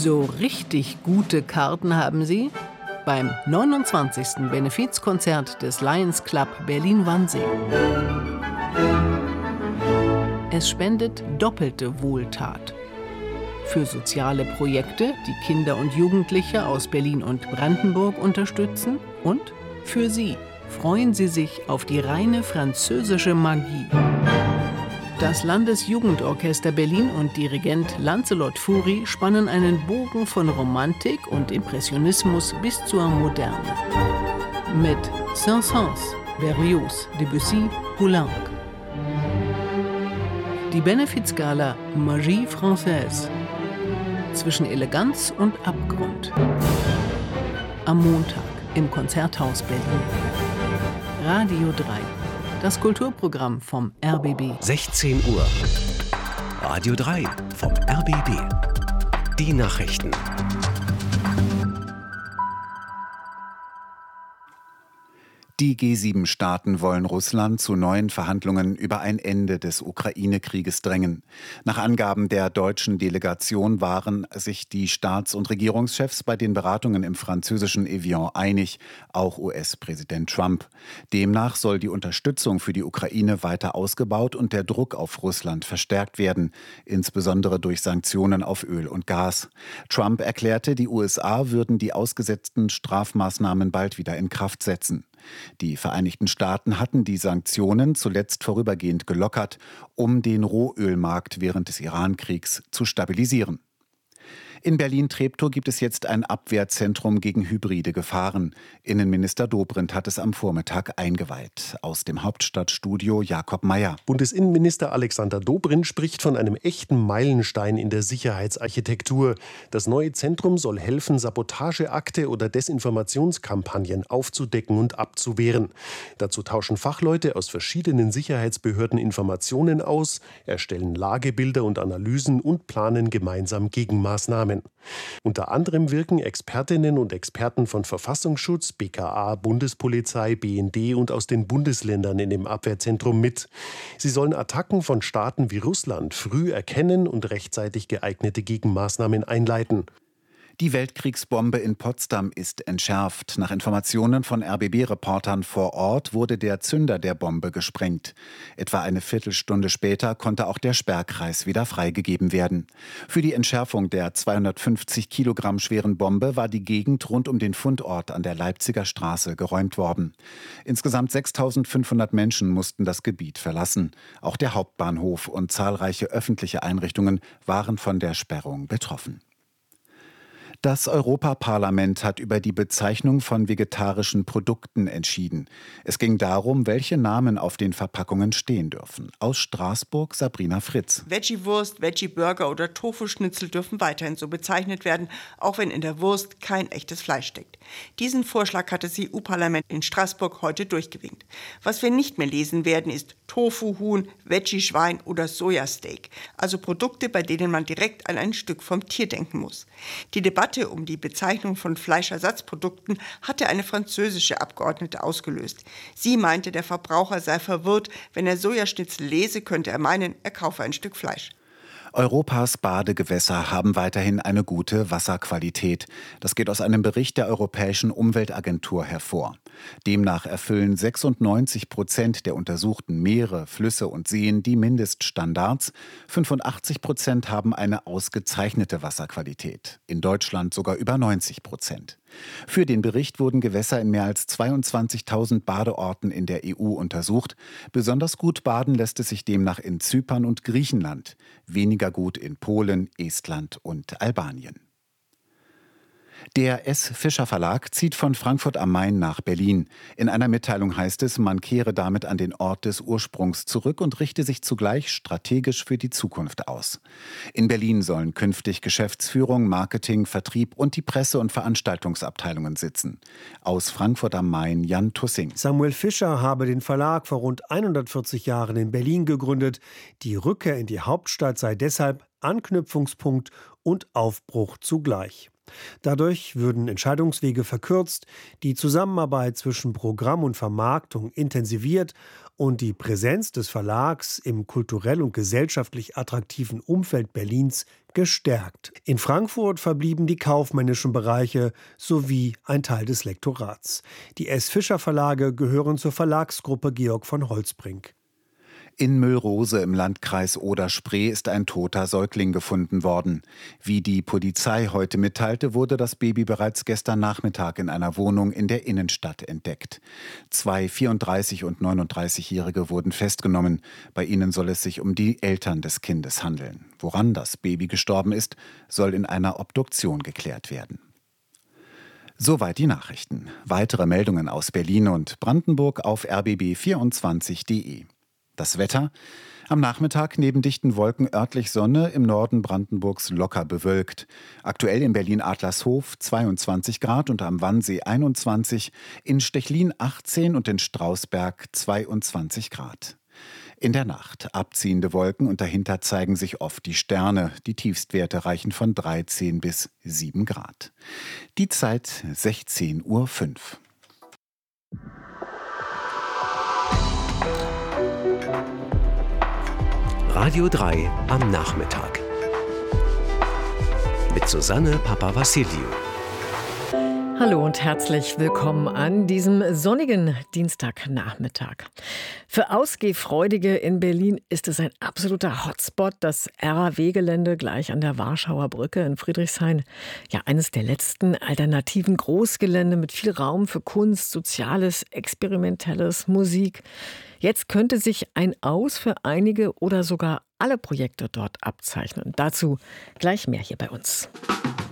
So richtig gute Karten haben Sie beim 29. Benefizkonzert des Lions Club Berlin-Wannsee. Es spendet doppelte Wohltat. Für soziale Projekte, die Kinder und Jugendliche aus Berlin und Brandenburg unterstützen. Und für Sie freuen Sie sich auf die reine französische Magie. Das Landesjugendorchester Berlin und Dirigent Lancelot Fury spannen einen Bogen von Romantik und Impressionismus bis zur Moderne. Mit Saint-Saëns, Berlioz, Debussy, Poulenc. Die Benefizgala Magie Française. Zwischen Eleganz und Abgrund. Am Montag im Konzerthaus Berlin. Radio 3. Das Kulturprogramm vom RBB. 16 Uhr. Radio 3 vom RBB. Die Nachrichten. Die G7-Staaten wollen Russland zu neuen Verhandlungen über ein Ende des Ukraine-Krieges drängen. Nach Angaben der deutschen Delegation waren sich die Staats- und Regierungschefs bei den Beratungen im französischen Evian einig, auch US-Präsident Trump. Demnach soll die Unterstützung für die Ukraine weiter ausgebaut und der Druck auf Russland verstärkt werden, insbesondere durch Sanktionen auf Öl und Gas. Trump erklärte, die USA würden die ausgesetzten Strafmaßnahmen bald wieder in Kraft setzen. Die Vereinigten Staaten hatten die Sanktionen zuletzt vorübergehend gelockert, um den Rohölmarkt während des Iran-Kriegs zu stabilisieren. In Berlin-Treptow gibt es jetzt ein Abwehrzentrum gegen hybride Gefahren. Innenminister Dobrindt hat es am Vormittag eingeweiht. Aus dem Hauptstadtstudio Jakob Mayer. Bundesinnenminister Alexander Dobrindt spricht von einem echten Meilenstein in der Sicherheitsarchitektur. Das neue Zentrum soll helfen, Sabotageakte oder Desinformationskampagnen aufzudecken und abzuwehren. Dazu tauschen Fachleute aus verschiedenen Sicherheitsbehörden Informationen aus, erstellen Lagebilder und Analysen und planen gemeinsam Gegenmaßnahmen. Unter anderem wirken Expertinnen und Experten von Verfassungsschutz, BKA, Bundespolizei, BND und aus den Bundesländern in dem Abwehrzentrum mit. Sie sollen Attacken von Staaten wie Russland früh erkennen und rechtzeitig geeignete Gegenmaßnahmen einleiten. Die Weltkriegsbombe in Potsdam ist entschärft. Nach Informationen von RBB-Reportern vor Ort wurde der Zünder der Bombe gesprengt. Etwa eine Viertelstunde später konnte auch der Sperrkreis wieder freigegeben werden. Für die Entschärfung der 250 Kilogramm schweren Bombe war die Gegend rund um den Fundort an der Leipziger Straße geräumt worden. Insgesamt 6.500 Menschen mussten das Gebiet verlassen. Auch der Hauptbahnhof und zahlreiche öffentliche Einrichtungen waren von der Sperrung betroffen. Das Europaparlament hat über die Bezeichnung von vegetarischen Produkten entschieden. Es ging darum, welche Namen auf den Verpackungen stehen dürfen. Aus Straßburg Sabrina Fritz. Veggie-Wurst, Veggie-Burger oder Tofu-Schnitzel dürfen weiterhin so bezeichnet werden, auch wenn in der Wurst kein echtes Fleisch steckt. Diesen Vorschlag hat das EU-Parlament in Straßburg heute durchgewinkt. Was wir nicht mehr lesen werden, ist Tofu-Huhn, Veggie-Schwein oder Sojasteak. Also Produkte, bei denen man direkt an ein Stück vom Tier denken muss. Die Debatte um die Bezeichnung von Fleischersatzprodukten hatte eine französische Abgeordnete ausgelöst. Sie meinte, der Verbraucher sei verwirrt. Wenn er Sojaschnitzel lese, könnte er meinen, er kaufe ein Stück Fleisch. Europas Badegewässer haben weiterhin eine gute Wasserqualität. Das geht aus einem Bericht der Europäischen Umweltagentur hervor. Demnach erfüllen 96% der untersuchten Meere, Flüsse und Seen die Mindeststandards. 85% haben eine ausgezeichnete Wasserqualität. In Deutschland sogar über 90%. Für den Bericht wurden Gewässer in mehr als 22.000 Badeorten in der EU untersucht. Besonders gut baden lässt es sich demnach in Zypern und Griechenland, weniger gut in Polen, Estland und Albanien. Der S. Fischer Verlag zieht von Frankfurt am Main nach Berlin. In einer Mitteilung heißt es, man kehre damit an den Ort des Ursprungs zurück und richte sich zugleich strategisch für die Zukunft aus. In Berlin sollen künftig Geschäftsführung, Marketing, Vertrieb und die Presse- und Veranstaltungsabteilungen sitzen. Aus Frankfurt am Main Jan Tussing. Samuel Fischer habe den Verlag vor rund 140 Jahren in Berlin gegründet. Die Rückkehr in die Hauptstadt sei deshalb Anknüpfungspunkt und Aufbruch zugleich. Dadurch würden Entscheidungswege verkürzt, die Zusammenarbeit zwischen Programm und Vermarktung intensiviert und die Präsenz des Verlags im kulturell und gesellschaftlich attraktiven Umfeld Berlins gestärkt. In Frankfurt verblieben die kaufmännischen Bereiche sowie ein Teil des Lektorats. Die S. Fischer Verlage gehören zur Verlagsgruppe Georg von Holtzbrinck. In Müllrose im Landkreis Oder-Spree ist ein toter Säugling gefunden worden. Wie die Polizei heute mitteilte, wurde das Baby bereits gestern Nachmittag in einer Wohnung in der Innenstadt entdeckt. 2 34- und 39-Jährige wurden festgenommen. Bei ihnen soll es sich um die Eltern des Kindes handeln. Woran das Baby gestorben ist, soll in einer Obduktion geklärt werden. Soweit die Nachrichten. Weitere Meldungen aus Berlin und Brandenburg auf rbb24.de. Das Wetter: Am Nachmittag neben dichten Wolken örtlich Sonne, im Norden Brandenburgs locker bewölkt. Aktuell in Berlin-Adlershof 22 Grad und am Wannsee 21, in Stechlin 18 und in Strausberg 22 Grad. In der Nacht abziehende Wolken und dahinter zeigen sich oft die Sterne. Die Tiefstwerte reichen von 13 bis 7 Grad. Die Zeit 16:05 Uhr. Radio 3 am Nachmittag. Mit Susanne Papavassiliou. Hallo und herzlich willkommen an diesem sonnigen Dienstagnachmittag. Für Ausgehfreudige in Berlin ist es ein absoluter Hotspot, das RAW-Gelände gleich an der Warschauer Brücke in Friedrichshain. Ja, eines der letzten alternativen Großgelände mit viel Raum für Kunst, Soziales, Experimentelles, Musik. Jetzt könnte sich ein Aus für einige oder sogar alle Projekte dort abzeichnen. Dazu gleich mehr hier bei uns.